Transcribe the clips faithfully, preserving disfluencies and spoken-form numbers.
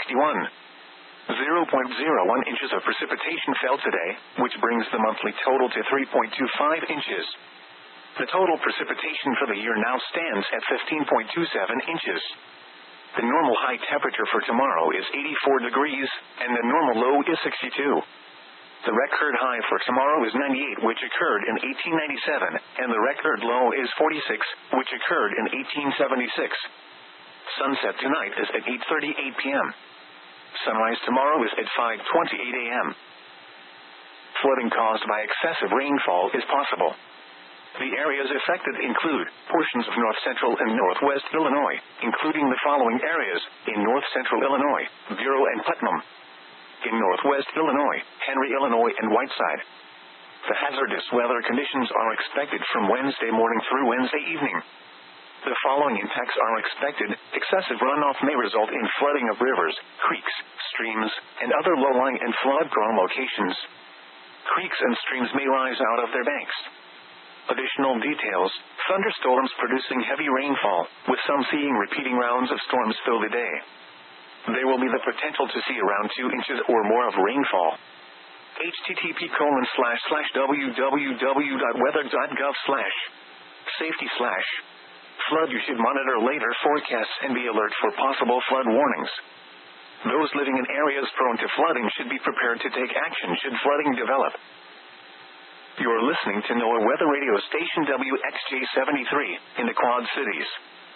sixty-one. zero point zero one inches of precipitation fell today, which brings the monthly total to three point two five inches. The total precipitation for the year now stands at fifteen point two seven inches. The normal high temperature for tomorrow is eighty-four degrees, and the normal low is sixty-two. The record high for tomorrow is ninety-eight, which occurred in eighteen ninety-seven, and the record low is forty-six, which occurred in eighteen seventy-six. Sunset tonight is at eight thirty-eight p.m. Sunrise tomorrow is at five twenty-eight a.m. Flooding caused by excessive rainfall is possible. The areas affected include portions of north-central and northwest Illinois, including the following areas: in north-central Illinois, Bureau and Putnam; in northwest Illinois, Henry, Illinois, and Whiteside. The hazardous weather conditions are expected from Wednesday morning through Wednesday evening. The following impacts are expected: excessive runoff may result in flooding of rivers, creeks, streams, and other low-lying and flood-prone locations. Creeks and streams may rise out of their banks. Additional details: thunderstorms producing heavy rainfall, with some seeing repeating rounds of storms through the day. There will be the potential to see around two inches or more of rainfall. http colon slash slash www.weather.gov slash safety slash flood. You should monitor later forecasts and be alert for possible flood warnings. Those living in areas prone to flooding should be prepared to take action should flooding develop. You are listening to NOAA Weather Radio Station W X J seventy-three in the Quad Cities.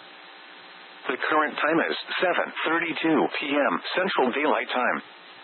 The current time is seven thirty-two p.m. Central Daylight Time.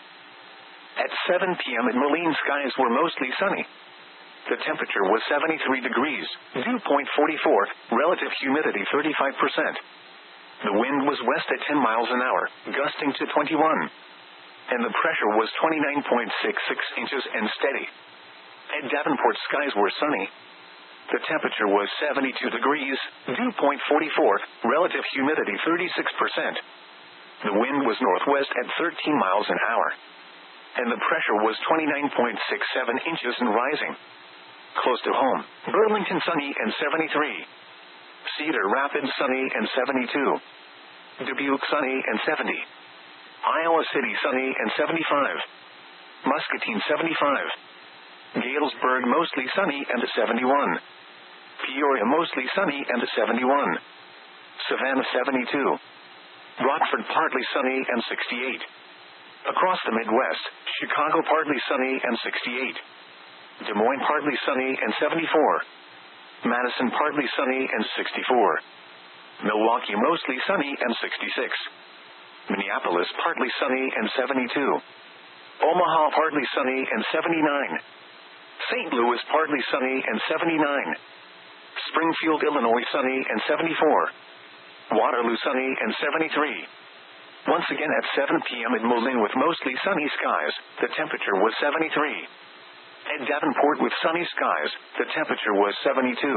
At seven p.m. in Moline, skies were mostly sunny. The temperature was seventy-three degrees, dew point forty-four, relative humidity thirty-five percent. The wind was west at ten miles an hour, gusting to twenty-one. And the pressure was twenty-nine point six six inches and steady. At Davenport, skies were sunny. The temperature was seventy-two degrees, dew point forty-four, relative humidity thirty-six percent. The wind was northwest at thirteen miles an hour. And the pressure was twenty-nine point six seven inches and rising. Close to home, Burlington sunny and seventy-three. Cedar Rapids sunny and seventy-two. Dubuque sunny and seventy. Iowa City sunny and seventy-five. Muscatine seventy-five. Galesburg mostly sunny and seventy-one. Peoria mostly sunny and seventy-one. Savannah seventy-two. Rockford partly sunny and sixty-eight. Across the Midwest, Chicago partly sunny and sixty-eight. Des Moines partly sunny and seventy-four. Madison partly sunny and sixty-four. Milwaukee mostly sunny and sixty-six. Minneapolis partly sunny and seventy-two. Omaha partly sunny and seventy-nine. Saint Louis partly sunny and seventy-nine. Springfield, Illinois sunny and seventy-four. Waterloo sunny and seventy-three. Once again at seven p.m. in Moline with mostly sunny skies, the temperature was seventy-three. At Davenport with sunny skies, the temperature was seventy-two.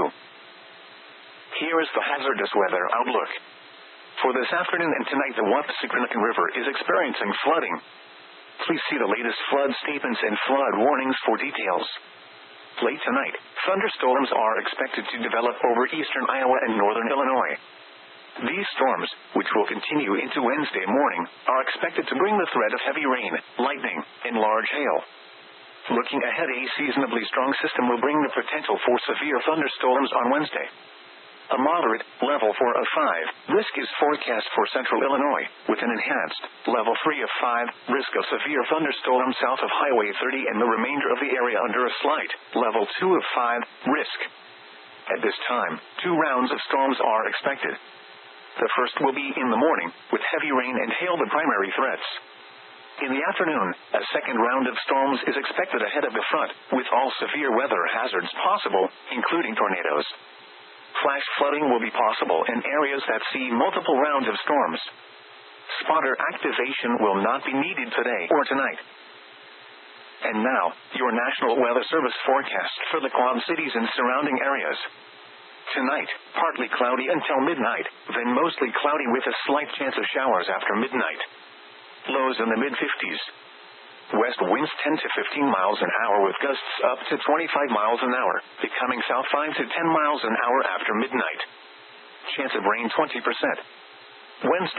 Here is the hazardous weather outlook. For this afternoon and tonight, the Wappassycrannock River is experiencing flooding. Please see the latest flood statements and flood warnings for details. Late tonight, thunderstorms are expected to develop over eastern Iowa and northern Illinois. These storms, which will continue into Wednesday morning, are expected to bring the threat of heavy rain, lightning, and large hail. Looking ahead, a seasonably strong system will bring the potential for severe thunderstorms on Wednesday. A moderate, level four of five, risk is forecast for central Illinois, with an enhanced, level three of five, risk of severe thunderstorms south of Highway thirty and the remainder of the area under a slight, level two of five, risk. At this time, two rounds of storms are expected. The first will be in the morning, with heavy rain and hail the primary threats. In the afternoon, a second round of storms is expected ahead of the front, with all severe weather hazards possible, including tornadoes. Flash flooding will be possible in areas that see multiple rounds of storms. Spotter activation will not be needed today or tonight. And now, your National Weather Service forecast for the Quad Cities and surrounding areas. Tonight, partly cloudy until midnight, then mostly cloudy with a slight chance of showers after midnight. Lows in the mid-fifties. West winds ten to fifteen miles an hour with gusts up to twenty-five miles an hour, becoming south five to ten miles an hour after midnight. Chance of rain twenty percent. Wednesday,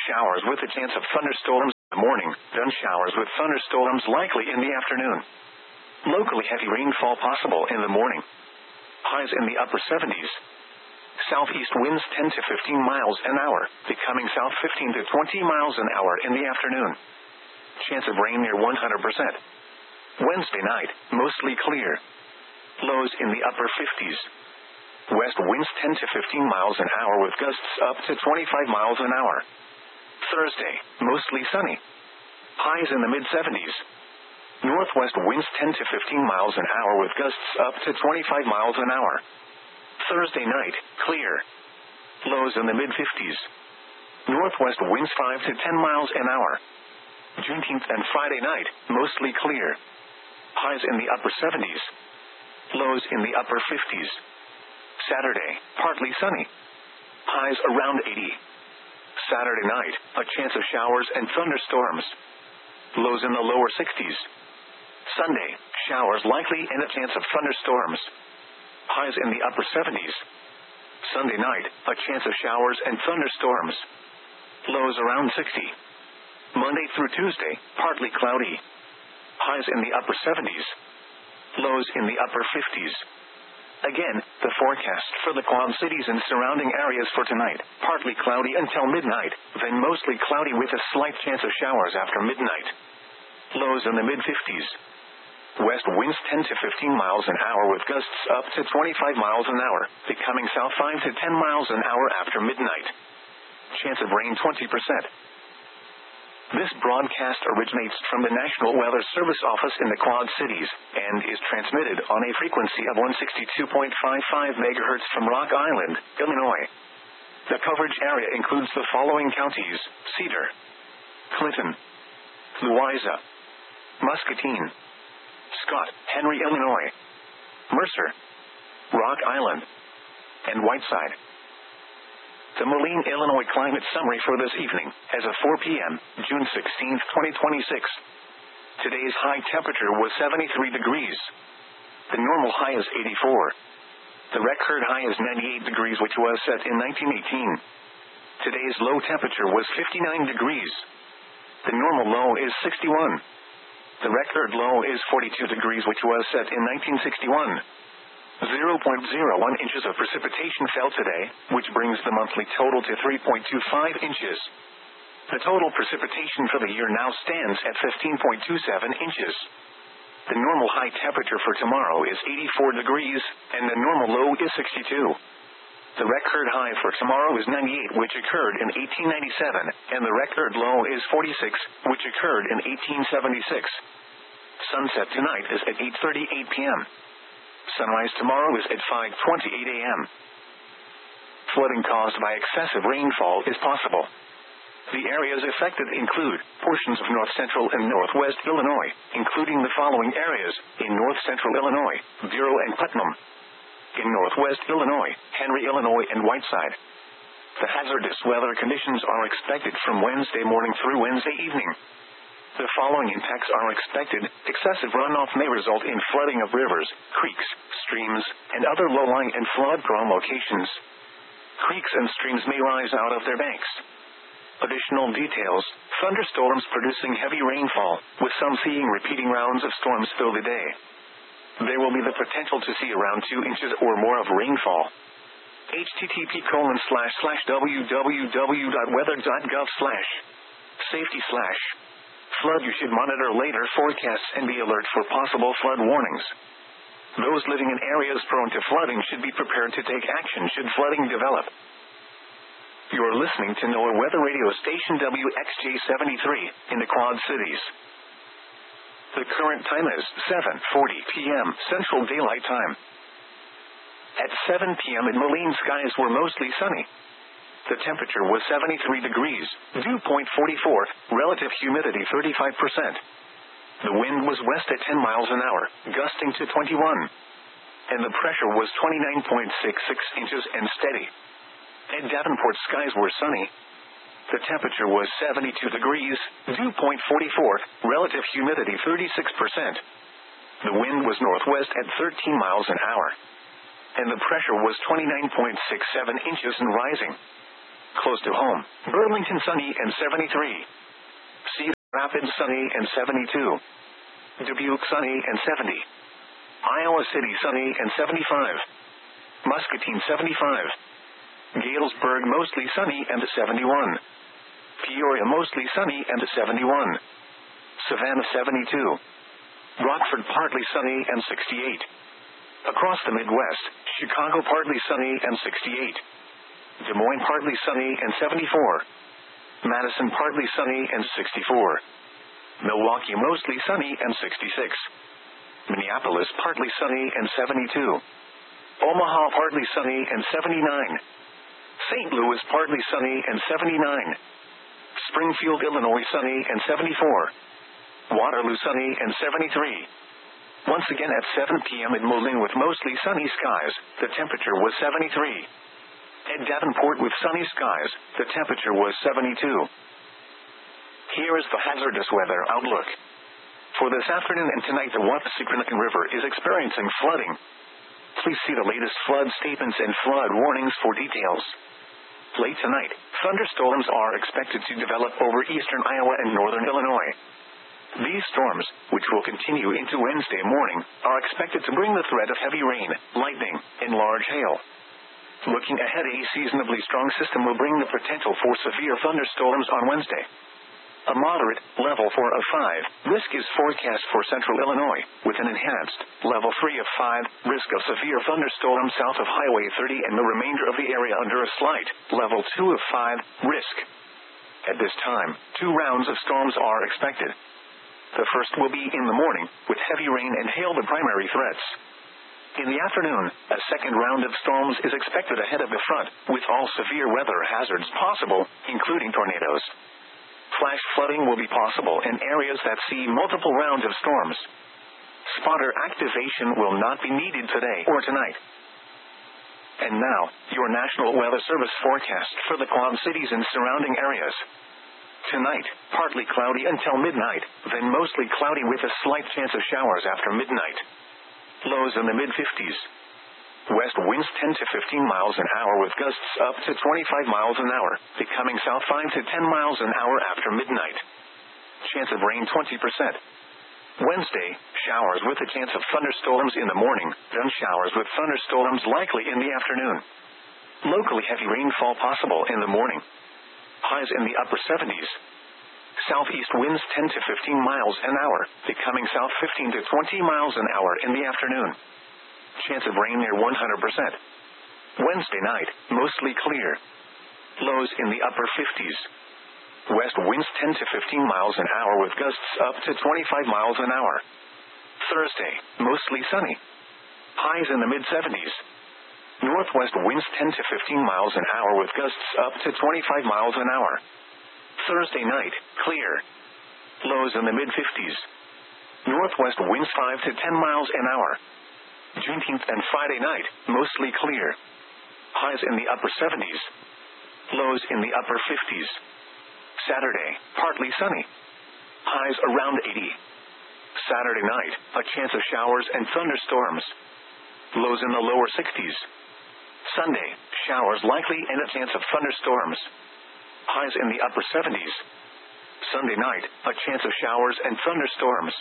Showers with a chance of thunderstorms in the morning, then showers with thunderstorms likely in the afternoon. Locally heavy rainfall possible in the morning. Highs in the upper seventies. Southeast winds ten to fifteen miles an hour, becoming south fifteen to twenty miles an hour in the afternoon. Chance of rain near one hundred percent. Wednesday night, mostly clear. Lows in the upper fifties. West winds ten to fifteen miles an hour with gusts up to twenty-five miles an hour. Thursday, mostly sunny. Highs in the mid seventies. Northwest winds ten to fifteen miles an hour with gusts up to twenty-five miles an hour. Thursday night, clear. Lows in the mid fifties. Northwest winds five to ten miles an hour. Juneteenth and Friday night, mostly clear. Highs in the upper seventies. Lows in the upper fifties. Saturday, partly sunny. Highs around eighty. Saturday night, a chance of showers and thunderstorms. Lows in the lower sixties. Sunday, showers likely and a chance of thunderstorms. Highs in the upper seventies. Sunday night, a chance of showers and thunderstorms. Lows around sixty. Monday through Tuesday, partly cloudy. Highs in the upper seventies. Lows in the upper fifties. Again, the forecast for the Quad Cities and surrounding areas for tonight, partly cloudy until midnight, then mostly cloudy with a slight chance of showers after midnight. Lows in the mid fifties. West winds ten to fifteen miles an hour with gusts up to twenty-five miles an hour, becoming south five to ten miles an hour after midnight. Chance of rain twenty percent. This broadcast originates from the National Weather Service office in the Quad Cities, and is transmitted on a frequency of one sixty-two point five five megahertz from Rock Island, Illinois. The coverage area includes the following counties: Cedar, Clinton, Louisa, Muscatine, Scott, Henry, Illinois, Mercer, Rock Island, and Whiteside. The Moline, Illinois climate summary for this evening, as of four p.m., June sixteenth, twenty twenty-six. Today's high temperature was seventy-three degrees. The normal high is eighty-four. The record high is ninety-eight degrees, which was set in nineteen eighteen. Today's low temperature was fifty-nine degrees. The normal low is sixty-one. The record low is forty-two degrees, which was set in nineteen sixty-one. zero point zero one inches of precipitation fell today, which brings the monthly total to three point two five inches. The total precipitation for the year now stands at fifteen point two seven inches. The normal high temperature for tomorrow is eighty-four degrees, and the normal low is sixty-two. The record high for tomorrow is ninety-eight, which occurred in eighteen ninety-seven, and the record low is forty-six, which occurred in eighteen seventy-six. Sunset tonight is at eight thirty-eight p.m. Sunrise tomorrow is at five twenty-eight a.m. Flooding caused by excessive rainfall is possible. The areas affected include portions of north-central and northwest Illinois, including the following areas: in north-central Illinois, Bureau and Putnam; in northwest Illinois, Henry, Illinois, and Whiteside. The hazardous weather conditions are expected from Wednesday morning through Wednesday evening. The following impacts are expected: excessive runoff may result in flooding of rivers, creeks, streams, and other low-lying and flood-prone locations. Creeks and streams may rise out of their banks. Additional details: thunderstorms producing heavy rainfall, with some seeing repeating rounds of storms through the day. There will be the potential to see around two inches or more of rainfall. http colon slash slash www.weather.gov slash safety slash flood. You should monitor later forecasts and be alert for possible flood warnings. Those living in areas prone to flooding should be prepared to take action should flooding develop. You are listening to NOAA Weather Radio Station W X J seventy-three in the Quad Cities. The current time is seven forty p.m. Central Daylight Time. At seven p.m. in Moline, skies were mostly sunny. The temperature was seventy-three degrees, dew point forty-four, relative humidity thirty-five percent. The wind was west at ten miles an hour, gusting to twenty-one. And the pressure was twenty-nine point six six inches and steady. At Davenport, skies were sunny. The temperature was seventy-two degrees, dew point forty-four, relative humidity thirty-six percent. The wind was northwest at thirteen miles an hour. And the pressure was twenty-nine point six seven inches and rising. Close to home, Burlington sunny and seventy-three. Cedar Rapids sunny and seventy-two. Dubuque sunny and seventy. Iowa City sunny and seventy-five. Muscatine seventy-five. Galesburg mostly sunny and seventy-one. Peoria mostly sunny and seventy-one. Savannah seventy-two. Rockford partly sunny and sixty-eight. Across the Midwest, Chicago partly sunny and sixty-eight. Des Moines partly sunny and seventy-four. Madison partly sunny and sixty-four. Milwaukee mostly sunny and sixty-six. Minneapolis partly sunny and seventy-two. Omaha partly sunny and seventy-nine. Saint Louis partly sunny and seventy-nine. Springfield, Illinois sunny and seventy-four. Waterloo sunny and seventy-three. Once again at seven p.m. in Moline with mostly sunny skies, the temperature was seventy-three. At Davenport with sunny skies, the temperature was seventy-two. Here is the hazardous weather outlook. For this afternoon and tonight, the Wapasikanakan River is experiencing flooding. Please see the latest flood statements and flood warnings for details. Late tonight, thunderstorms are expected to develop over eastern Iowa and northern Illinois. These storms, which will continue into Wednesday morning, are expected to bring the threat of heavy rain, lightning, and large hail. Looking ahead, a seasonably strong system will bring the potential for severe thunderstorms on Wednesday. A moderate, level four of five, risk is forecast for central Illinois, with an enhanced, level three of five, risk of severe thunderstorms south of Highway thirty and the remainder of the area under a slight, level two of five, risk. At this time, two rounds of storms are expected. The first will be in the morning, with heavy rain and hail the primary threats. In the afternoon, a second round of storms is expected ahead of the front, with all severe weather hazards possible, including tornadoes. Flash flooding will be possible in areas that see multiple rounds of storms. Spotter activation will not be needed today or tonight. And now, your National Weather Service forecast for the Quad Cities and surrounding areas. Tonight, partly cloudy until midnight, then mostly cloudy with a slight chance of showers after midnight. Lows in the mid-fifties. West winds ten to fifteen miles an hour with gusts up to twenty-five miles an hour, becoming south five to ten miles an hour after midnight. Chance of rain twenty percent. Wednesday, showers with a chance of thunderstorms in the morning, then showers with thunderstorms likely in the afternoon. Locally heavy rainfall possible in the morning. Highs in the upper seventies. Southeast winds ten to fifteen miles an hour, becoming south fifteen to twenty miles an hour in the afternoon. Chance of rain near one hundred percent. Wednesday night, mostly clear. Lows in the upper fifties. West winds ten to fifteen miles an hour with gusts up to twenty-five miles an hour. Thursday, mostly sunny. Highs in the mid-seventies. Northwest winds ten to fifteen miles an hour with gusts up to twenty-five miles an hour. Thursday night, clear. Lows in the mid-fifties. Northwest winds five to ten miles an hour. Juneteenth and Friday night, mostly clear. Highs in the upper seventies. Lows in the upper fifties. Saturday, partly sunny. Highs around eighty. Saturday night, a chance of showers and thunderstorms. Lows in the lower sixties. Sunday, showers likely and a chance of thunderstorms. Highs in the upper seventies. Sunday night, a chance of showers and thunderstorms.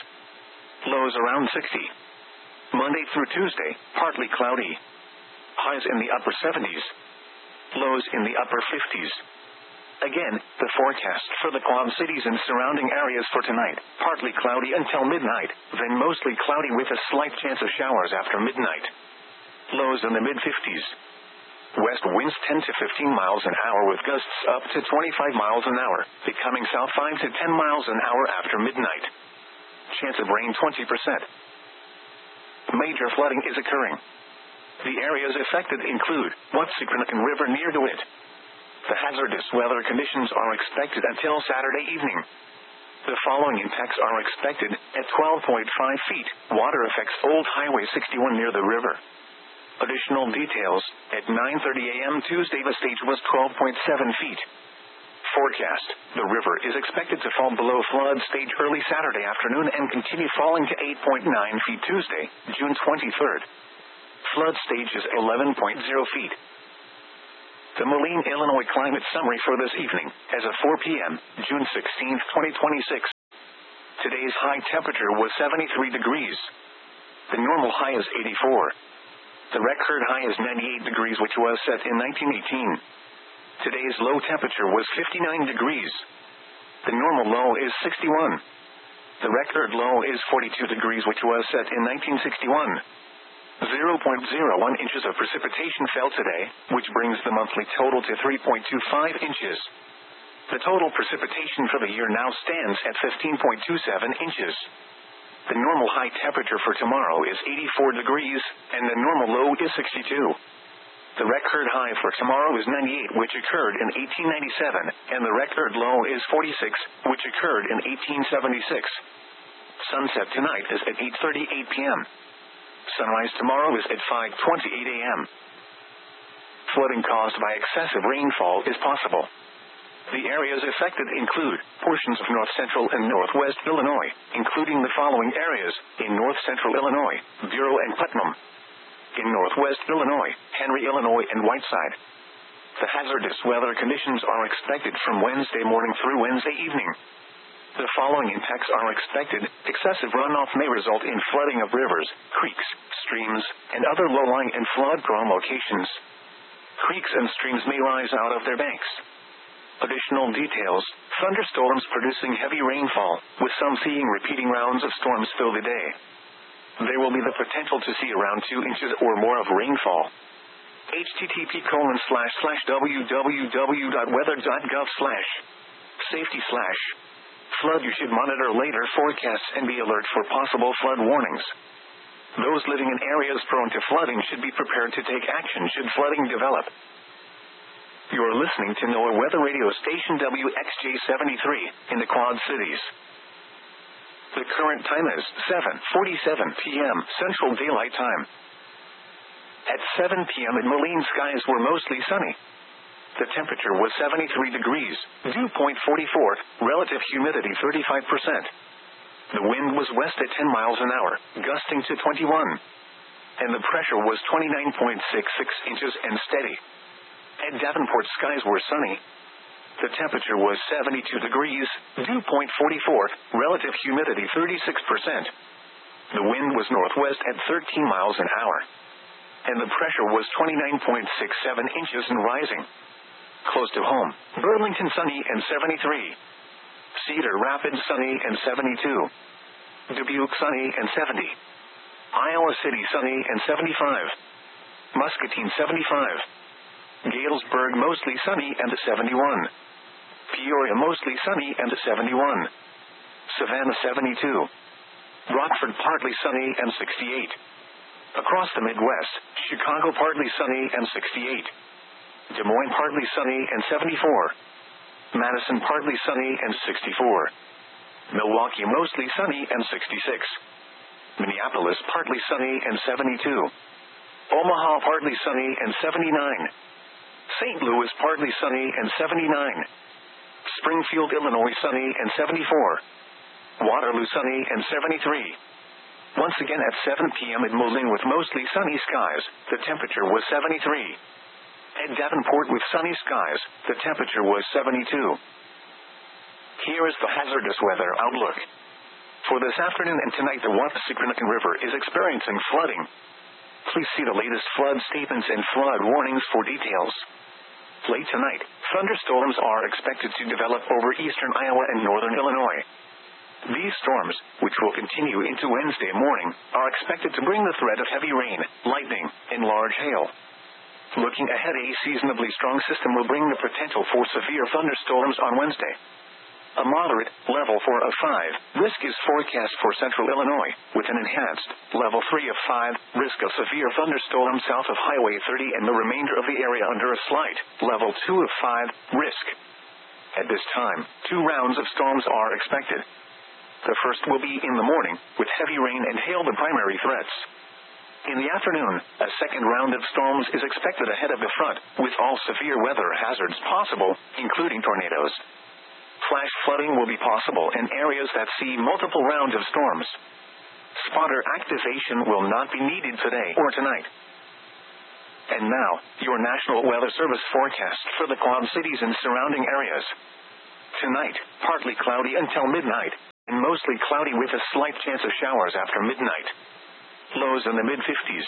Lows around sixty. Monday through Tuesday, partly cloudy. Highs in the upper seventies. Lows in the upper fifties. Again, the forecast for the Quad Cities and surrounding areas for tonight, partly cloudy until midnight, then mostly cloudy with a slight chance of showers after midnight. Lows in the mid-fifties. West winds ten to fifteen miles an hour with gusts up to twenty-five miles an hour, becoming south five to ten miles an hour after midnight. Chance of rain twenty percent. Major flooding is occurring. The areas affected include Wapasikanakan River near DeWitt. The hazardous weather conditions are expected until Saturday evening. The following impacts are expected at twelve point five feet. Water affects Old Highway sixty-one near the river. Additional details, at nine thirty a.m. Tuesday the stage was twelve point seven feet. Forecast, the river is expected to fall below flood stage early Saturday afternoon and continue falling to eight point nine feet Tuesday, June twenty-third. Flood stage is eleven point zero feet. The Moline, Illinois climate summary for this evening, as of four p.m., June sixteenth, twenty twenty-six. Today's high temperature was seventy-three degrees. The normal high is eighty-four. The record high is ninety-eight degrees, which was set in nineteen eighteen. Today's low temperature was fifty-nine degrees. The normal low is sixty-one. The record low is forty-two degrees, which was set in nineteen sixty-one. zero point zero one inches of precipitation fell today, which brings the monthly total to three point two five inches. The total precipitation for the year now stands at fifteen point two seven inches. The normal high temperature for tomorrow is eighty-four degrees, and the normal low is sixty-two. The record high for tomorrow is ninety-eight, which occurred in eighteen ninety-seven, and the record low is forty-six, which occurred in eighteen seventy-six. Sunset tonight is at eight thirty-eight p.m. Sunrise tomorrow is at five twenty-eight a.m. Flooding caused by excessive rainfall is possible. The areas affected include portions of north central and northwest Illinois, including the following areas: in north central Illinois, Bureau and Putnam; in northwest Illinois, Henry, Illinois, and Whiteside. The hazardous weather conditions are expected from Wednesday morning through Wednesday evening. The following impacts are expected. Excessive runoff may result in flooding of rivers, creeks, streams, and other low-lying and flood-prone locations. Creeks and streams may rise out of their banks. Additional details: thunderstorms producing heavy rainfall, with some seeing repeating rounds of storms through the day. There will be the potential to see around two inches or more of rainfall. http colon slash slash www.weather.gov slash safety slash flood. You should monitor later forecasts and be alert for possible flood warnings. Those living in areas prone to flooding should be prepared to take action should flooding develop. You are listening to NOAA Weather Radio Station W X J seventy-three in the Quad Cities. The current time is seven forty-seven p.m. Central Daylight Time. At seven p.m. in Moline, skies were mostly sunny. The temperature was seventy-three degrees, dew point forty-four, relative humidity thirty-five percent. The wind was west at ten miles an hour, gusting to twenty-one. And the pressure was twenty-nine point six six inches and steady. At Davenport, skies were sunny. The temperature was seventy-two degrees, dew point forty-four, relative humidity thirty-six percent. The wind was northwest at thirteen miles an hour. And the pressure was twenty-nine point six seven inches and rising. Close to home, Burlington sunny and seventy-three. Cedar Rapids sunny and seventy-two. Dubuque sunny and seventy. Iowa City sunny and seventy-five. Muscatine seventy-five. Galesburg mostly sunny and seventy-one. Peoria mostly sunny and seventy-one. Savannah seventy-two. Rockford partly sunny and sixty-eight. Across the Midwest, Chicago partly sunny and sixty-eight. Des Moines partly sunny and seventy-four. Madison partly sunny and sixty-four. Milwaukee mostly sunny and sixty-six. Minneapolis partly sunny and seventy-two. Omaha partly sunny and seventy-nine. Saint Louis partly sunny and seventy-nine. Springfield, Illinois sunny and seventy-four. Waterloo sunny and seventy-three. Once again at seven p.m. in Moline with mostly sunny skies, the temperature was seventy-three. At Davenport with sunny skies, the temperature was seventy-two. Here is the hazardous weather outlook. For this afternoon and tonight, the Wappassycranacan River is experiencing flooding. Please see the latest flood statements and flood warnings for details. Late tonight, thunderstorms are expected to develop over eastern Iowa and northern Illinois. These storms, which will continue into Wednesday morning, are expected to bring the threat of heavy rain, lightning, and large hail. Looking ahead, a seasonably strong system will bring the potential for severe thunderstorms on Wednesday. A moderate, level four of five, risk is forecast for central Illinois, with an enhanced, level three of five, risk of severe thunderstorms south of Highway thirty and the remainder of the area under a slight, level two of five, risk. At this time, two rounds of storms are expected. The first will be in the morning, with heavy rain and hail the primary threats. In the afternoon, a second round of storms is expected ahead of the front, with all severe weather hazards possible, including tornadoes. Flash flooding will be possible in areas that see multiple rounds of storms. Spotter activation will not be needed today or tonight. And now, your National Weather Service forecast for the Quad Cities and surrounding areas. Tonight, partly cloudy until midnight, and mostly cloudy with a slight chance of showers after midnight. Lows in the mid fifties.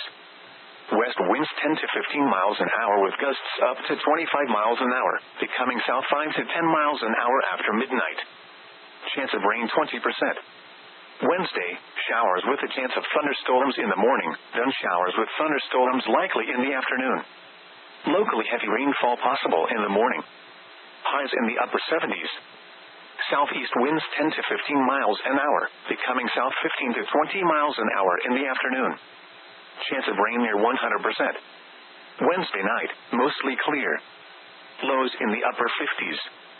West winds ten to fifteen miles an hour with gusts up to twenty-five miles an hour, becoming south five to ten miles an hour after midnight. Chance of rain twenty percent. Wednesday, showers with a chance of thunderstorms in the morning, then showers with thunderstorms likely in the afternoon. Locally heavy rainfall possible in the morning. Highs in the upper seventies. Southeast winds ten to fifteen miles an hour, becoming south fifteen to twenty miles an hour in the afternoon. Chance of rain near one hundred percent. Wednesday night, mostly clear. Lows in the upper fifties.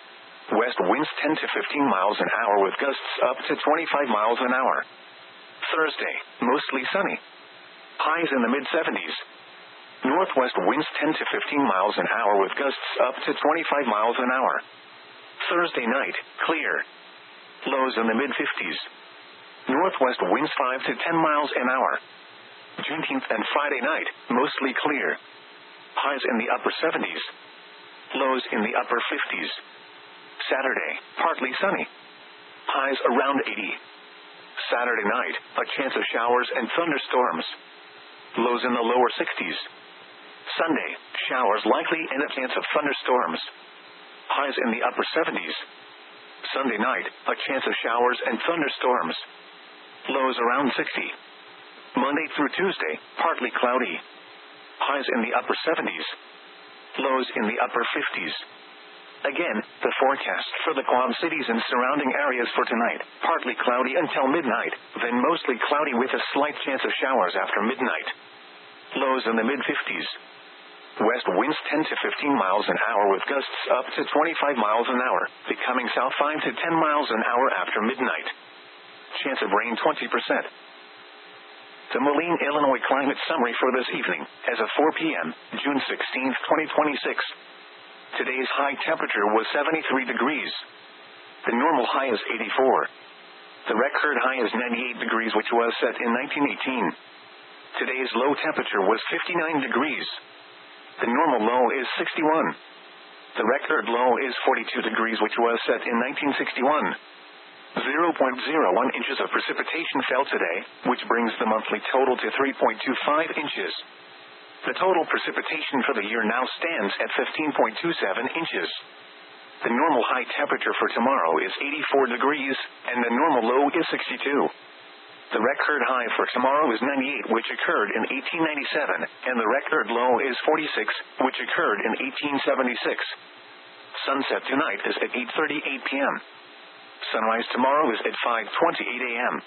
West winds ten to fifteen miles an hour with gusts up to twenty-five miles an hour. Thursday, mostly sunny. Highs in the mid seventies. Northwest winds ten to fifteen miles an hour with gusts up to twenty-five miles an hour. Thursday night, clear. Lows in the mid fifties. Northwest winds five to ten miles an hour. Juneteenth and Friday night, mostly clear. Highs in the upper seventies. Lows in the upper fifties. Saturday, partly sunny. Highs around eighty. Saturday night, a chance of showers and thunderstorms. Lows in the lower sixties. Sunday, showers likely and a chance of thunderstorms. Highs in the upper seventies. Sunday night, a chance of showers and thunderstorms. Lows around sixty. Monday through Tuesday, partly cloudy. Highs in the upper seventies. Lows in the upper fifties. Again, the forecast for the Quad Cities and surrounding areas for tonight, partly cloudy until midnight, then mostly cloudy with a slight chance of showers after midnight. Lows in the mid fifties. West winds ten to fifteen miles an hour with gusts up to twenty-five miles an hour, becoming south five to ten miles an hour after midnight. Chance of rain twenty percent. The Moline, Illinois climate summary for this evening, as of four p.m., June sixteenth, twenty twenty-six. Today's high temperature was seventy-three degrees. The normal high is eighty-four. The record high is ninety-eight degrees, which was set in nineteen eighteen. Today's low temperature was fifty-nine degrees. The normal low is sixty-one. The record low is forty-two degrees, which was set in nineteen sixty-one. zero point zero one inches of precipitation fell today, which brings the monthly total to three point two five inches. The total precipitation for the year now stands at fifteen point two seven inches. The normal high temperature for tomorrow is eighty-four degrees, and the normal low is sixty-two. The record high for tomorrow is ninety-eight, which occurred in eighteen ninety-seven, and the record low is forty-six, which occurred in eighteen seventy-six. Sunset tonight is at eight thirty-eight p.m. Sunrise tomorrow is at five twenty-eight a.m.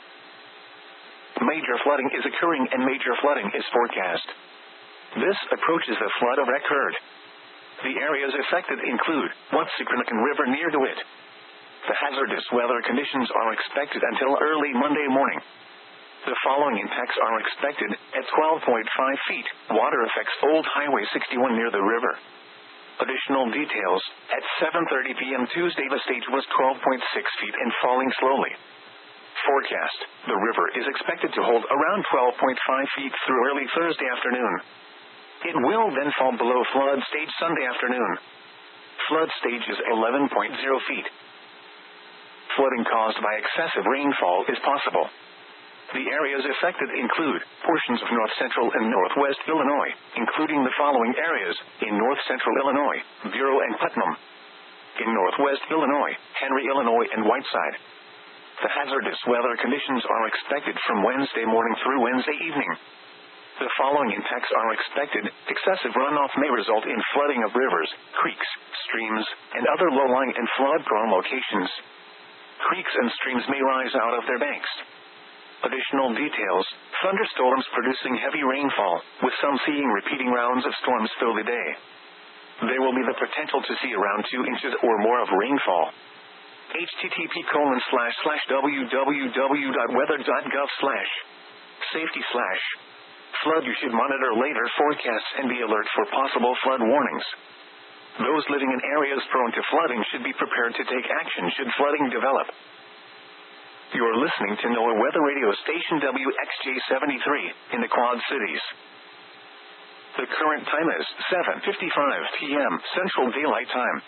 Major flooding is occurring and major flooding is forecast. This approaches the flood of record. The areas affected include Watsicranakan River near DeWitt. The hazardous weather conditions are expected until early Monday morning. The following impacts are expected at twelve point five feet. Water affects Old Highway sixty-one near the river. Additional details, at seven thirty p.m. Tuesday the stage was twelve point six feet and falling slowly. Forecast, the river is expected to hold around twelve point five feet through early Thursday afternoon. It will then fall below flood stage Sunday afternoon. Flood stage is eleven point zero feet. Flooding caused by excessive rainfall is possible. The areas affected include portions of north central and northwest Illinois, including the following areas: in north central Illinois, Bureau and Putnam; in northwest Illinois, Henry, Illinois, and Whiteside. The hazardous weather conditions are expected from Wednesday morning through Wednesday evening. The following impacts are expected. Excessive runoff may result in flooding of rivers, creeks, streams, and other low-lying and flood-prone locations. Creeks and streams may rise out of their banks. Additional details: thunderstorms producing heavy rainfall, with some seeing repeating rounds of storms through the day. There will be the potential to see around two inches or more of rainfall. http colon slash slash www.weather.gov slash safety slash flood. You should monitor later forecasts and be alert for possible flood warnings. Those living in areas prone to flooding should be prepared to take action should flooding develop. You are listening to NOAA Weather Radio Station W X J seventy-three in the Quad Cities. The current time is seven fifty-five p m Central Daylight Time.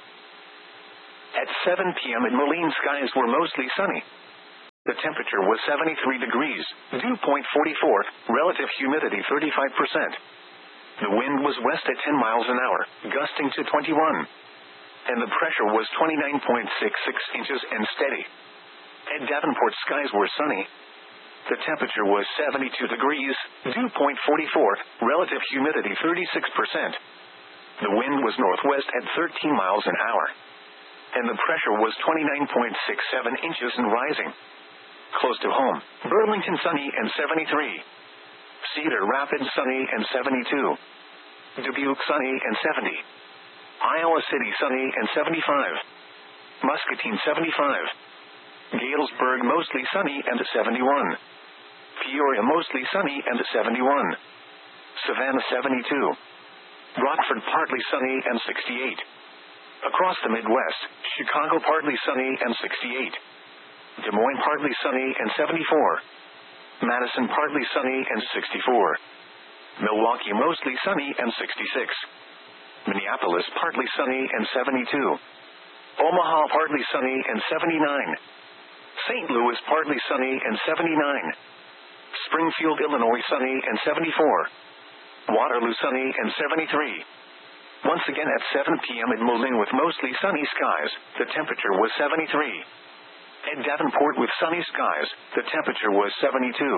At seven p m in Moline, skies were mostly sunny. The temperature was seventy-three degrees, dew point forty-four, relative humidity thirty-five percent. The wind was west at ten miles an hour, gusting to twenty-one. And the pressure was twenty-nine point six six inches and steady. At Davenport, skies were sunny. The temperature was seventy-two degrees, dew point forty-four, relative humidity thirty-six percent. The wind was northwest at thirteen miles an hour. And the pressure was twenty-nine point six seven inches and rising. Close to home, Burlington sunny and seventy-three. Cedar Rapids sunny and seventy-two. Dubuque sunny and seventy. Iowa City sunny and seventy-five. Muscatine seventy-five. Galesburg mostly sunny and seventy-one. Peoria mostly sunny and seventy-one. Savannah seventy-two. Rockford partly sunny and sixty-eight. Across the Midwest, Chicago partly sunny and sixty-eight. Des Moines partly sunny and seventy-four. Madison partly sunny and sixty-four. Milwaukee mostly sunny and sixty-six. Minneapolis partly sunny and seventy-two. Omaha partly sunny and seventy-nine. Saint Louis partly sunny and seventy-nine. Springfield, Illinois sunny and seventy-four. Waterloo sunny and seventy-three. Once again at seven p m in Moline with mostly sunny skies, the temperature was seventy-three. At Davenport with sunny skies, the temperature was seventy-two.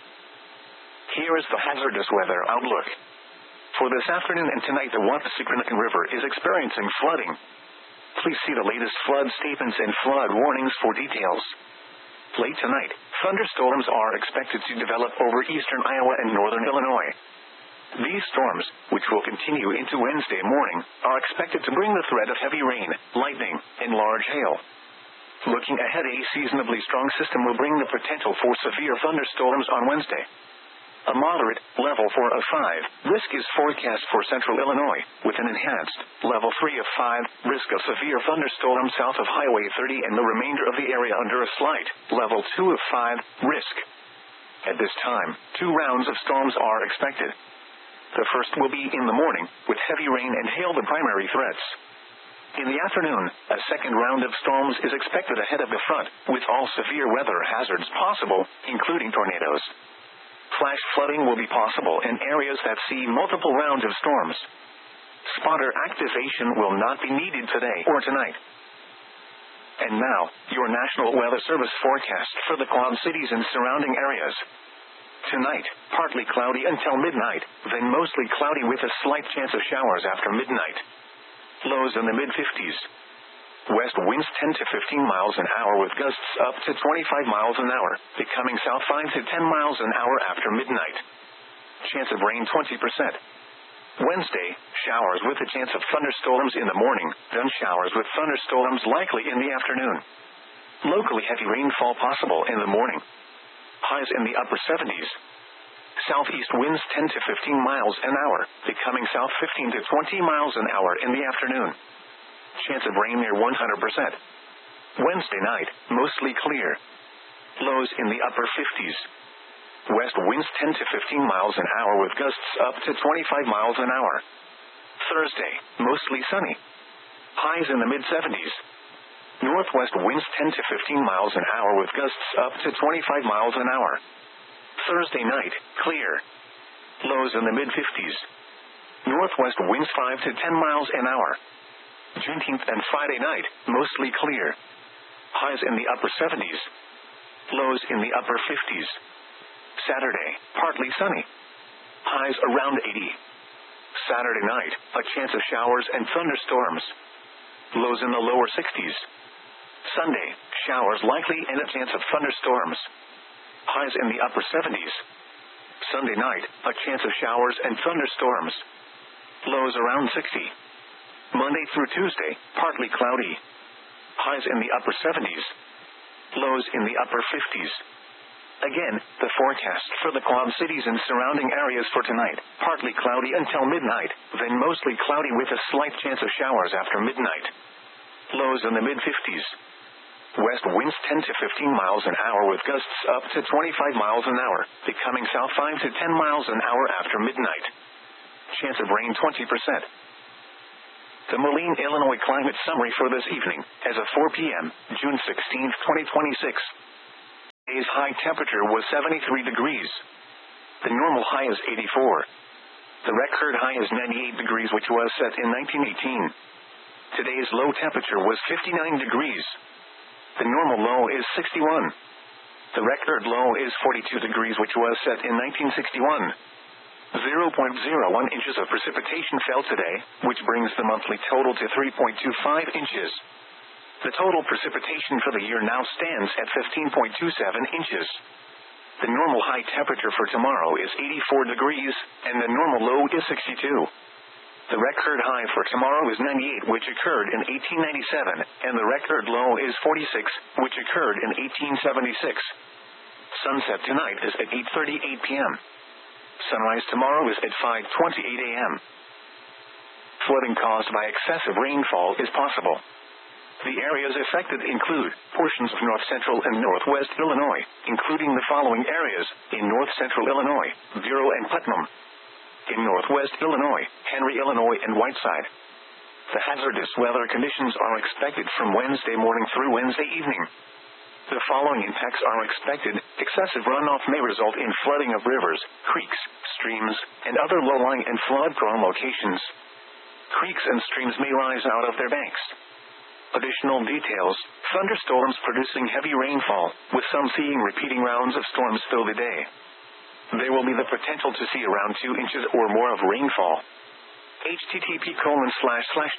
Here is the hazardous weather outlook. For this afternoon and tonight, the Wapasikanakan River is experiencing flooding. Please see the latest flood statements and flood warnings for details. Late tonight, thunderstorms are expected to develop over eastern Iowa and northern Illinois. These storms, which will continue into Wednesday morning, are expected to bring the threat of heavy rain, lightning, and large hail. Looking ahead, a seasonably strong system will bring the potential for severe thunderstorms on Wednesday. A moderate, level four of five, risk is forecast for central Illinois, with an enhanced, level three of five, risk of severe thunderstorms south of Highway thirty and the remainder of the area under a slight, level two of five, risk. At this time, two rounds of storms are expected. The first will be in the morning, with heavy rain and hail the primary threats. In the afternoon, a second round of storms is expected ahead of the front, with all severe weather hazards possible, including tornadoes. Flash flooding will be possible in areas that see multiple rounds of storms. Spotter activation will not be needed today or tonight. And now, your National Weather Service forecast for the Quad Cities and surrounding areas. Tonight, partly cloudy until midnight, then mostly cloudy with a slight chance of showers after midnight. Lows in the mid fifties. West winds ten to fifteen miles an hour with gusts up to twenty-five miles an hour, becoming south five to ten miles an hour after midnight. Chance of rain twenty percent. Wednesday, showers with a chance of thunderstorms in the morning, then showers with thunderstorms likely in the afternoon. Locally heavy rainfall possible in the morning. Highs in the upper seventies. Southeast winds ten to fifteen miles an hour, becoming south fifteen to twenty miles an hour in the afternoon. Chance of rain near one hundred percent. Wednesday night, mostly clear. Lows in the upper fifties. West winds ten to fifteen miles an hour with gusts up to twenty-five miles an hour. Thursday, mostly sunny. Highs in the mid seventies. Northwest winds ten to fifteen miles an hour with gusts up to twenty-five miles an hour. Thursday night, clear. Lows in the mid fifties. Northwest winds five to ten miles an hour. Juneteenth and Friday night, mostly clear. Highs in the upper seventies. Lows in the upper fifties. Saturday, partly sunny. Highs around eighty. Saturday night, a chance of showers and thunderstorms. Lows in the lower sixties. Sunday, showers likely and a chance of thunderstorms. Highs in the upper seventies. Sunday night, a chance of showers and thunderstorms. Lows around sixty. Monday through Tuesday, partly cloudy. Highs in the upper seventies. Lows in the upper fifties. Again, the forecast for the Quad Cities and surrounding areas for tonight, partly cloudy until midnight, then mostly cloudy with a slight chance of showers after midnight. Lows in the mid fifties. West winds ten to fifteen miles an hour with gusts up to twenty-five miles an hour, becoming south five to ten miles an hour after midnight. chance of rain twenty percent. The Moline, Illinois climate summary for this evening, as of four p.m., June sixteenth, twenty twenty-six. Today's high temperature was seventy-three degrees. The normal high is eighty-four. The record high is ninety-eight degrees, which was set in nineteen eighteen. Today's low temperature was fifty-nine degrees. The normal low is sixty-one. The record low is forty-two degrees, which was set in nineteen sixty-one. zero point zero one inches of precipitation fell today, which brings the monthly total to three point two five inches. The total precipitation for the year now stands at fifteen point two seven inches. The normal high temperature for tomorrow is eighty-four degrees, and the normal low is sixty-two. The record high for tomorrow is ninety-eight, which occurred in eighteen ninety-seven, and the record low is forty-six, which occurred in eighteen seventy-six. Sunset tonight is at eight thirty-eight p.m. Sunrise tomorrow is at five twenty-eight a.m. Flooding caused by excessive rainfall is possible. The areas affected include portions of north central and northwest Illinois, including the following areas: in north central Illinois, Bureau and Putnam; in northwest Illinois, Henry, Illinois, and Whiteside. The hazardous weather conditions are expected from Wednesday morning through Wednesday evening. The following impacts are expected: excessive runoff may result in flooding of rivers, creeks, streams, and other low-lying and flood-prone locations. Creeks and streams may rise out of their banks. Additional details: thunderstorms producing heavy rainfall, with some seeing repeating rounds of storms through the day. There will be the potential to see around two inches or more of rainfall. http colon slash slash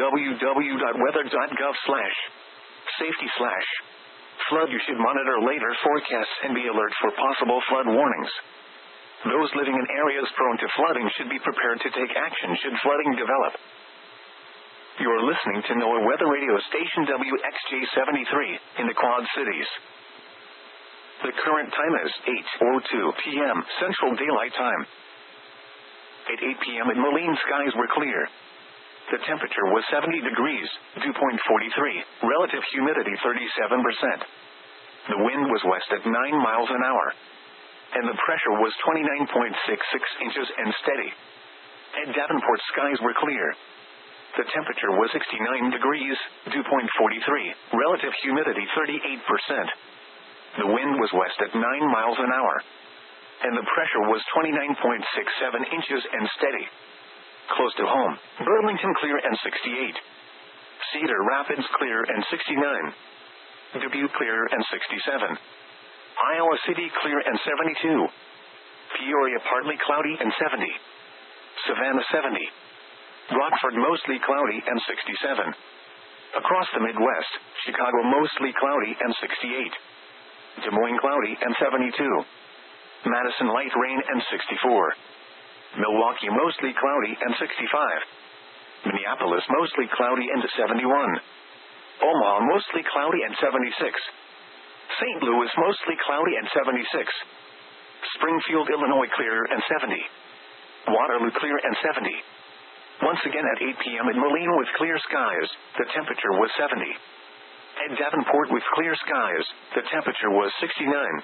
www.weather.gov slash safety slash flood. You should monitor later forecasts and be alert for possible flood warnings. Those living in areas prone to flooding should be prepared to take action should flooding develop. You are listening to NOAA Weather Radio Station W X J seventy-three in the Quad Cities. The current time is eight oh two p.m. Central Daylight Time. At eight p.m. in Moline, skies were clear. The temperature was seventy degrees, dew point forty-three, relative humidity thirty-seven percent. The wind was west at nine miles an hour. And the pressure was twenty-nine point six six inches and steady. At Davenport, skies were clear. The temperature was sixty-nine degrees, dew point forty-three, relative humidity thirty-eight percent. The wind was west at nine miles an hour. And the pressure was twenty-nine point six seven inches and steady. Close to home, Burlington clear and sixty-eight. Cedar Rapids clear and sixty-nine. Dubuque clear and sixty-seven. Iowa City clear and seventy-two. Peoria partly cloudy and seventy. Savannah seventy. Rockford mostly cloudy and sixty-seven. Across the Midwest, Chicago mostly cloudy and sixty-eight. Des Moines cloudy and seventy-two. Madison light rain and sixty-four. Milwaukee mostly cloudy and sixty-five. Minneapolis mostly cloudy and seventy-one. Omaha mostly cloudy and seventy-six. Saint Louis mostly cloudy and seventy-six. Springfield, Illinois clear and seventy. Waterloo clear and seventy. Once again at eight p.m. in Moline with clear skies, the temperature was seventy. At Davenport with clear skies, the temperature was sixty-nine.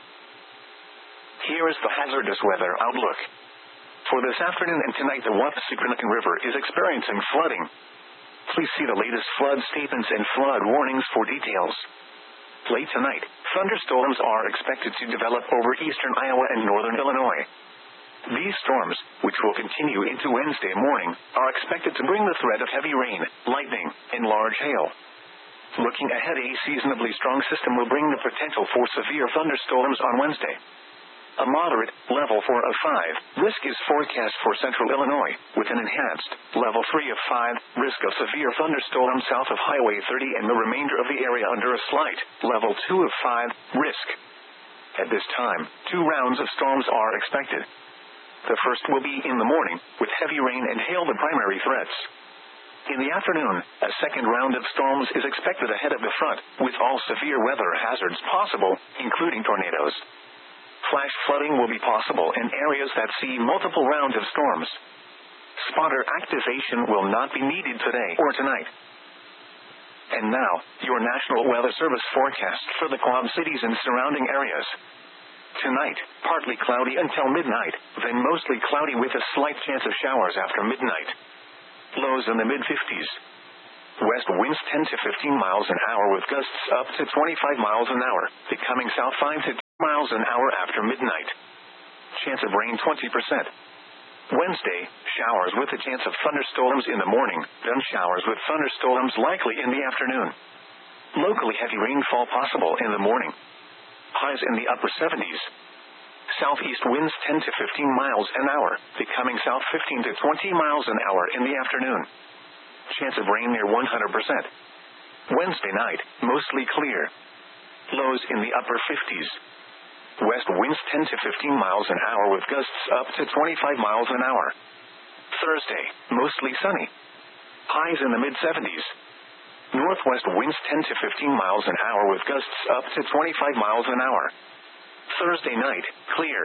Here is the hazardous weather outlook. For this afternoon and tonight, the Wappasee-Quinnipiac River is experiencing flooding. Please see the latest flood statements and flood warnings for details. Late tonight, thunderstorms are expected to develop over eastern Iowa and northern Illinois. These storms, which will continue into Wednesday morning, are expected to bring the threat of heavy rain, lightning, and large hail. Looking ahead, a seasonably strong system will bring the potential for severe thunderstorms on Wednesday. A moderate, level four of five, risk is forecast for central Illinois, with an enhanced, level three of five, risk of severe thunderstorms south of Highway thirty and the remainder of the area under a slight, level two of five, risk. At this time, two rounds of storms are expected. The first will be in the morning, with heavy rain and hail the primary threats. In the afternoon, a second round of storms is expected ahead of the front, with all severe weather hazards possible, including tornadoes. Flash flooding will be possible in areas that see multiple rounds of storms. Spotter activation will not be needed today or tonight. And now, your National Weather Service forecast for the Quad Cities and surrounding areas. Tonight, partly cloudy until midnight, then mostly cloudy with a slight chance of showers after midnight. Lows in the mid fifties. West winds ten to fifteen miles an hour with gusts up to twenty-five miles an hour, becoming south five to ten miles an hour after midnight. Chance of rain twenty percent. Wednesday, showers with a chance of thunderstorms in the morning, then showers with thunderstorms likely in the afternoon. Locally heavy rainfall possible in the morning. Highs in the upper seventies. Southeast winds ten to fifteen miles an hour, becoming south fifteen to twenty miles an hour in the afternoon. Chance of rain near one hundred percent. Wednesday night, mostly clear. Lows in the upper fifties. West winds ten to fifteen miles an hour with gusts up to twenty-five miles an hour. Thursday, mostly sunny. Highs in the mid seventies. Northwest winds ten to fifteen miles an hour with gusts up to twenty-five miles an hour. Thursday night, clear.